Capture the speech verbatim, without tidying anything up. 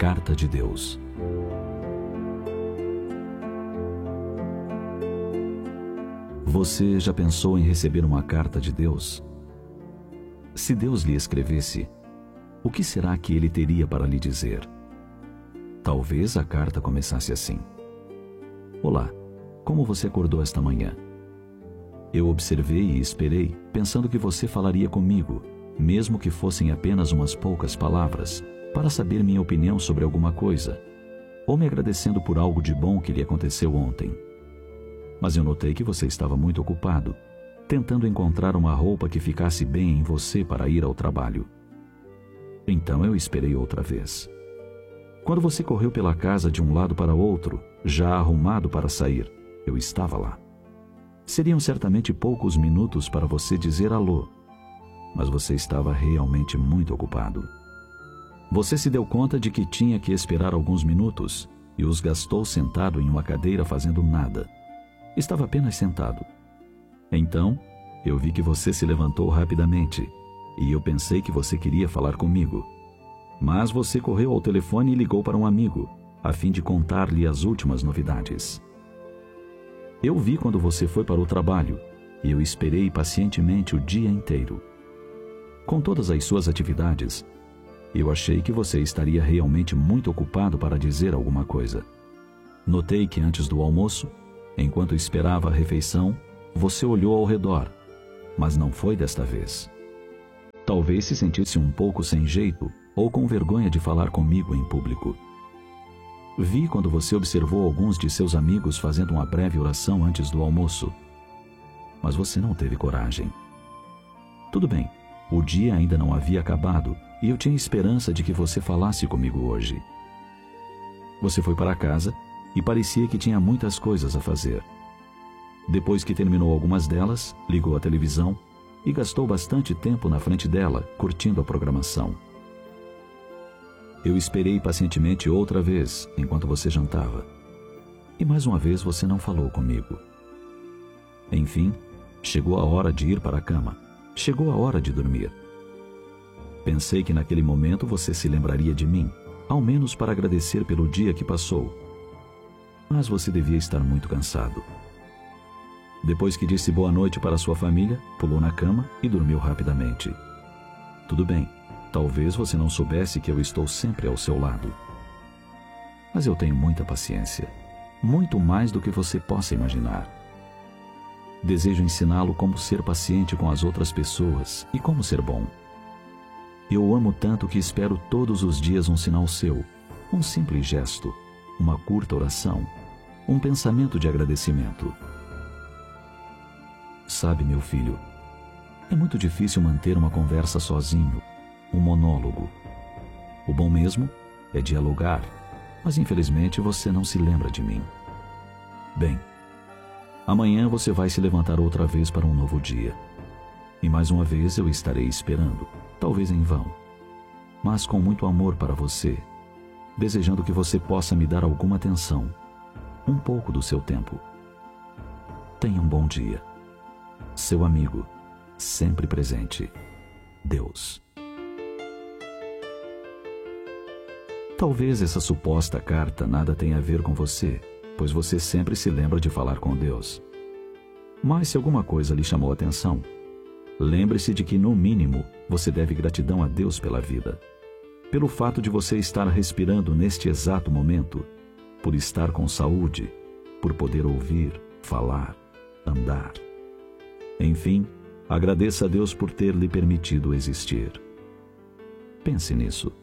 carta de Deus. Você já pensou em receber uma carta de Deus? Se Deus lhe escrevesse, o que será que ele teria para lhe dizer? Talvez a carta começasse assim: Olá, como você acordou esta manhã? Eu observei e esperei, pensando que você falaria comigo, mesmo que fossem apenas umas poucas palavras, para saber minha opinião sobre alguma coisa, ou me agradecendo por algo de bom que lhe aconteceu ontem. Mas eu notei que você estava muito ocupado, tentando encontrar uma roupa que ficasse bem em você para ir ao trabalho. Então eu esperei outra vez. Quando você correu pela casa de um lado para outro, já arrumado para sair, eu estava lá. Seriam certamente poucos minutos para você dizer alô, mas você estava realmente muito ocupado. Você se deu conta de que tinha que esperar alguns minutos e os gastou sentado em uma cadeira fazendo nada. Estava apenas sentado. Então, eu vi que você se levantou rapidamente e eu pensei que você queria falar comigo. Mas você correu ao telefone e ligou para um amigo, a fim de contar-lhe as últimas novidades. Eu vi quando você foi para o trabalho e eu esperei pacientemente o dia inteiro. Com todas as suas atividades, eu achei que você estaria realmente muito ocupado para dizer alguma coisa. Notei que antes do almoço, enquanto esperava a refeição, você olhou ao redor, mas não foi desta vez. Talvez se sentisse um pouco sem jeito ou com vergonha de falar comigo em público. Vi quando você observou alguns de seus amigos fazendo uma breve oração antes do almoço, mas você não teve coragem. Tudo bem, o dia ainda não havia acabado e eu tinha esperança de que você falasse comigo hoje. Você foi para casa e parecia que tinha muitas coisas a fazer. Depois que terminou algumas delas, ligou a televisão e gastou bastante tempo na frente dela, curtindo a programação. Eu esperei pacientemente outra vez, enquanto você jantava. E mais uma vez você não falou comigo. Enfim, chegou a hora de ir para a cama. Chegou a hora de dormir. Pensei que naquele momento você se lembraria de mim, ao menos para agradecer pelo dia que passou. Mas você devia estar muito cansado. Depois que disse boa noite para sua família, pulou na cama e dormiu rapidamente. Tudo bem, talvez você não soubesse que eu estou sempre ao seu lado. Mas eu tenho muita paciência, muito mais do que você possa imaginar. Desejo ensiná-lo como ser paciente com as outras pessoas e como ser bom. Eu o amo tanto que espero todos os dias um sinal seu, um simples gesto, uma curta oração, um pensamento de agradecimento. Sabe, meu filho, é muito difícil manter uma conversa sozinho, um monólogo. O bom mesmo é dialogar, mas infelizmente você não se lembra de mim. Bem, amanhã você vai se levantar outra vez para um novo dia. E mais uma vez eu estarei esperando, talvez em vão, mas com muito amor para você, desejando que você possa me dar alguma atenção, um pouco do seu tempo. Tenha um bom dia. Seu amigo, sempre presente, Deus. Talvez essa suposta carta nada tenha a ver com você, pois você sempre se lembra de falar com Deus. Mas se alguma coisa lhe chamou a atenção, lembre-se de que, no mínimo, você deve gratidão a Deus pela vida, pelo fato de você estar respirando neste exato momento, por estar com saúde, por poder ouvir, falar, andar. Enfim, agradeça a Deus por ter lhe permitido existir. Pense nisso.